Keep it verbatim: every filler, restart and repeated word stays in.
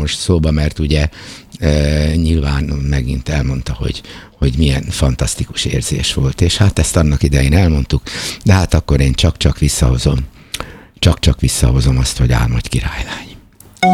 most szóba, mert ugye e, nyilván megint elmondta, hogy, hogy milyen fantasztikus érzés volt, és hát ezt annak idején elmondtuk, de hát akkor én csak-csak visszahozom, csak-csak visszahozom azt, hogy álmodj királylány.